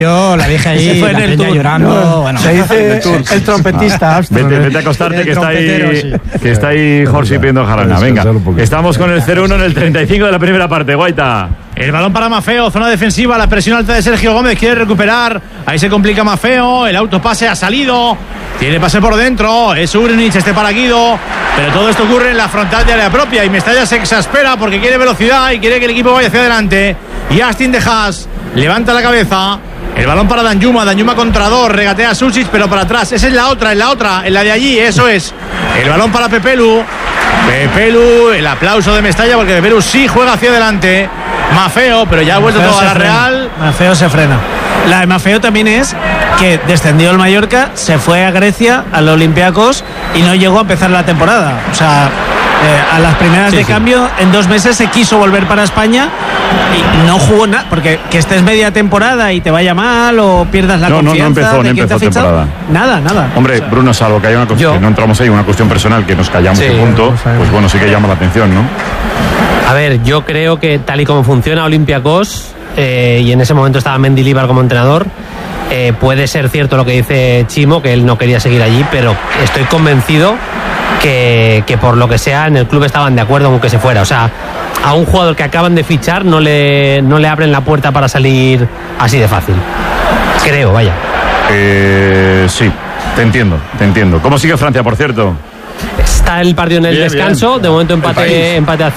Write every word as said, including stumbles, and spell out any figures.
Yo la dije allí, fue la en el peña tour. llorando. No, bueno, se dice el, el trompetista. Vete, vete a acostarte, que está ahí, que está ahí Jorge pidiendo jarana. Venga, estamos con el cero uno en el treinta y cinco de la primera parte. Guaita. El balón para Maffeo, zona defensiva, la presión alta de Sergio Gómez, quiere recuperar, ahí se complica Maffeo, el autopase ha salido, tiene pase por dentro, es Urnich, este para Guido, pero todo esto ocurre en la frontal de área propia y Mestalla se exaspera porque quiere velocidad y quiere que el equipo vaya hacia adelante. Y Astin de Haas levanta la cabeza, el balón para Danjuma, Danjuma contra dos, regatea a Susic, pero para atrás, esa es la otra, en la otra, en la de allí, eso es, el balón para Pepelu, Pepelu, el aplauso de Mestalla porque Pepelu sí juega hacia adelante. Maffeo, pero ya ha vuelto todo a la Real. Maffeo se frena. La de Maffeo también es que descendió el Mallorca, se fue a Grecia, al Olympiacos y no llegó a empezar la temporada. O sea, eh, a las primeras sí, de sí. cambio, en dos meses se quiso volver para España y no jugó nada. Porque que estés media temporada y te vaya mal o pierdas la No, no, no confianza empezó, de no quien te ha empezó fichado. temporada. Nada, nada. Hombre, O sea, Bruno, salvo que haya una cuestión, Yo- que no entramos ahí, una cuestión personal que nos callamos Sí, un punto, pues bueno, sí que llama la atención, ¿no? A ver, yo creo que tal y como funciona Olympiacos, eh, y en ese momento estaba Mendilibar como entrenador, eh, puede ser cierto lo que dice Chimo, que él no quería seguir allí, pero estoy convencido que, que por lo que sea en el club estaban de acuerdo con que se fuera. O sea, a un jugador que acaban de fichar no le, no le abren la puerta para salir así de fácil. Creo, vaya. Eh, sí, te entiendo, te entiendo. ¿Cómo sigue Francia, por cierto? Está el partido en el Bien, descanso, bien. de momento El país. empate, empate a